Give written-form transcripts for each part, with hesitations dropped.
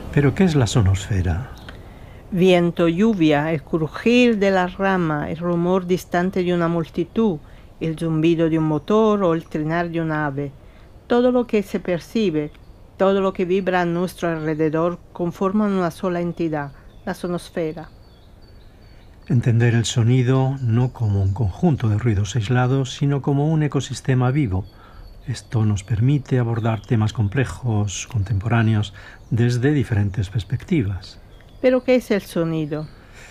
¿Pero qué es la sonosfera? Viento, lluvia, el crujir de la rama, el rumor distante de una multitud, el zumbido de un motor o el trinar de un ave. Todo lo que se percibe, todo lo que vibra a nuestro alrededor conforman una sola entidad, la sonosfera. Entender el sonido no como un conjunto de ruidos aislados, sino como un ecosistema vivo. Esto nos permite abordar temas complejos, contemporáneos, desde diferentes perspectivas. ¿Pero qué es el sonido?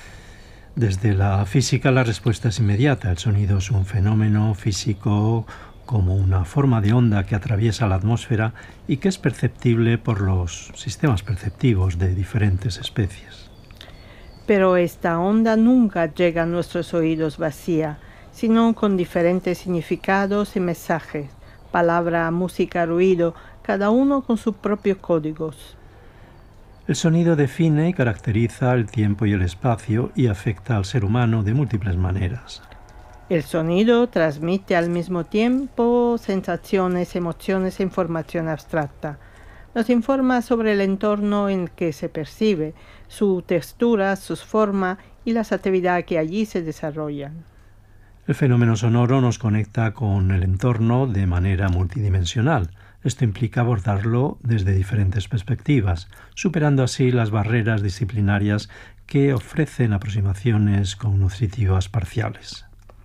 Desde la física la respuesta es inmediata. El sonido es un fenómeno físico como una forma de onda que atraviesa la atmósfera y que es perceptible por los sistemas perceptivos de diferentes especies. Pero esta onda nunca llega a nuestros oídos vacía, sino con diferentes significados y mensajes, palabra, música, ruido, cada uno con sus propios códigos. El sonido define y caracteriza el tiempo y el espacio y afecta al ser humano de múltiples maneras. El sonido transmite al mismo tiempo sensaciones, emociones e información abstracta. Nos informa sobre el entorno en el que se percibe, su textura, sus formas y las actividades que allí se desarrollan. El fenómeno sonoro nos conecta con el entorno de manera multidimensional. Esto implica abordarlo desde diferentes perspectivas, superando así las barreras disciplinarias que ofrecen aproximaciones cognitivas parciales.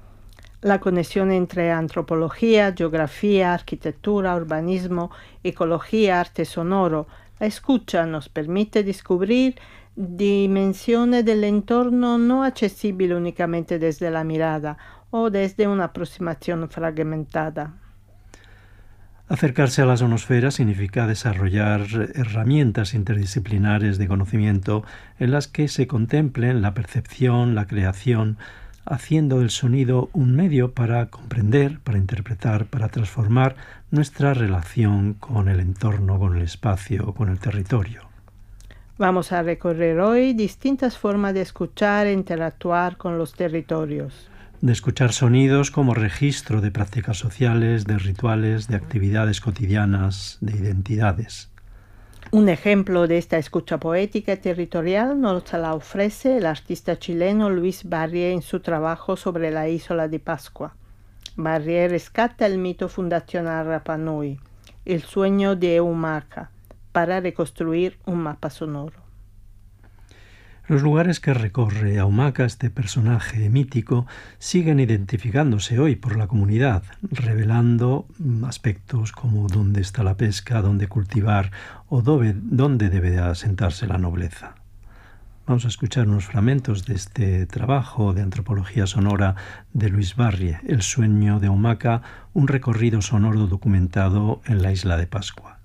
La conexión entre antropología, geografía, arquitectura, urbanismo, ecología, arte sonoro, la escucha nos permite descubrir dimensiones del entorno no accesibles únicamente desde la mirada o desde una aproximación fragmentada. Acercarse a la sonosfera significa desarrollar herramientas interdisciplinares de conocimiento en las que se contemplen la percepción, la creación, haciendo del sonido un medio para comprender, para interpretar, para transformar nuestra relación con el entorno, con el espacio, con el territorio. Vamos a recorrer hoy distintas formas de escuchar e interactuar con los territorios. De escuchar sonidos como registro de prácticas sociales, de rituales, de actividades cotidianas, de identidades. Un ejemplo de esta escucha poética y territorial nos la ofrece el artista chileno Luis Barrié en su trabajo sobre la isla de Pascua. Barrié rescata el mito fundacional Rapa Nui, el sueño de Humaca, para reconstruir un mapa sonoro. Los lugares que recorre Humaca, este personaje mítico, siguen identificándose hoy por la comunidad, revelando aspectos como dónde está la pesca, dónde cultivar o dónde debe asentarse la nobleza. Vamos a escuchar unos fragmentos de este trabajo de antropología sonora de Luis Barrié, El sueño de Humaca, un recorrido sonoro documentado en la isla de Pascua.